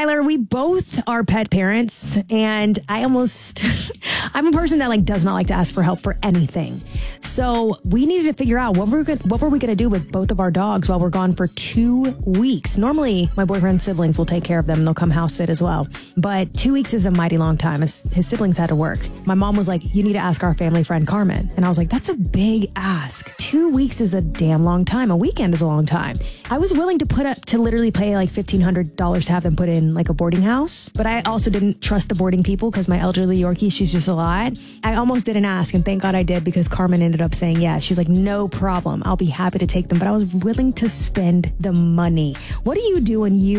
Tyler, we both are pet parents, and I'm a person that does not like to ask for help for anything. So we needed to figure out what were we going to do with both of our dogs while we're gone for 2 weeks. Normally, my boyfriend's siblings will take care of them and they'll come house sit as well. But 2 weeks is a mighty long time. His siblings had to work. My mom was like, you need to ask our family friend Carmen. And I was like, that's a big ask. 2 weeks is a damn long time. A weekend is a long time. I was willing to literally pay $1,500 to have them put in a boarding house. But I also didn't trust the boarding people because my elderly Yorkie, she's just a lot. I almost didn't ask, and thank God I did because Carmen ended up saying yes. She's like, no problem. I'll be happy to take them. But I was willing to spend the money. What do you do when you